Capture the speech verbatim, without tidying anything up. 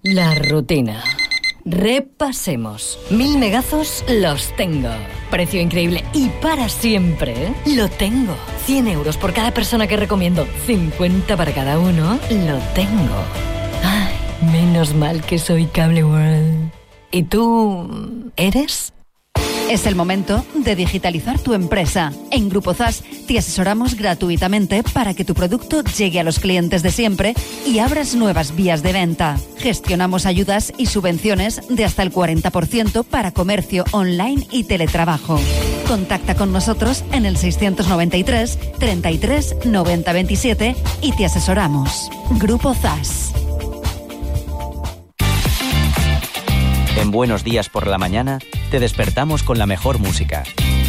La rutina. Repasemos. Mil megazos los tengo. Precio increíble y para siempre. Lo tengo. cien euros por cada persona que recomiendo. cincuenta para cada uno. Lo tengo. Ay, menos mal que soy Cable World. ¿Y tú eres? Es el momento de digitalizar tu empresa. En Grupo Zas te asesoramos gratuitamente para que tu producto llegue a los clientes de siempre y abras nuevas vías de venta. Gestionamos ayudas y subvenciones de hasta el cuarenta por ciento para comercio online y teletrabajo. Contacta con nosotros en el seiscientos noventa y tres, treinta y tres, noventa veintisiete y te asesoramos. Grupo Zas. En Buenos Días por la Mañana te despertamos con la mejor música.